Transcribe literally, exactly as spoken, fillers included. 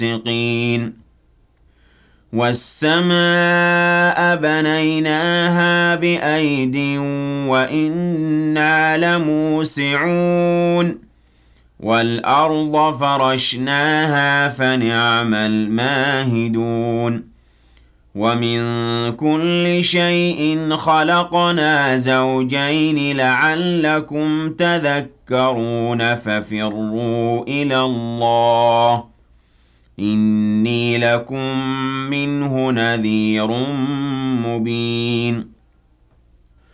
الْفَاسِقِينَ وَالسَّمَاءَ بَنَيْنَاهَا بِأَيْدٍ وَإِنَّا لَمُوسِعُونَ وَالْأَرْضَ فَرَشْنَاهَا فَنِعْمَ الْمَاهِدُونَ وَمِن كُلِّ شَيْءٍ خَلَقْنَا زَوْجَيْنِ لَعَلَّكُمْ تَذَكَّرُونَ فَفِرُّوا إِلَى اللَّهِ إِنِّي لَكُم مِّنْهُ نَذِيرٌ مُّبِينٌ